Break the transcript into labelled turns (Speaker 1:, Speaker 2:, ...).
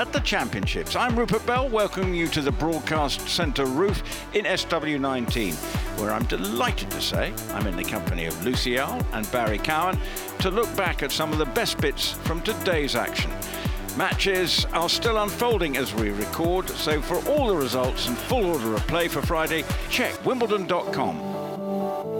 Speaker 1: at the Championships. I'm Rupert Bell, welcoming you to the Broadcast Centre roof in SW19, where I'm delighted to say I'm in the company of Lucy Earle and Barry Cowan to look back at some of the best bits from today's action. Matches are still unfolding as we record, so for all the results and full order of play for Friday, check wimbledon.com.